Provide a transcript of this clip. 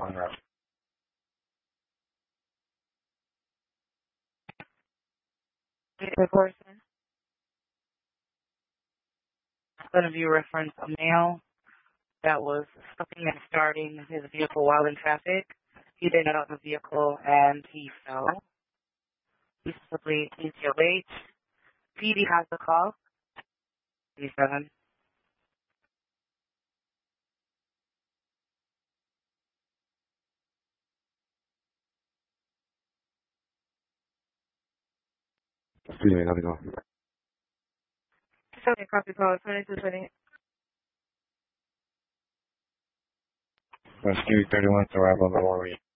on route. The person going to be reference a male that was stopping and starting his vehicle while in traffic. He did not have the vehicle and he fell. He's simply PCOH. PD has the call. 37. Steven, how's it going? Okay, copy call 2220. Rescue 31 to arrival on the Warrior.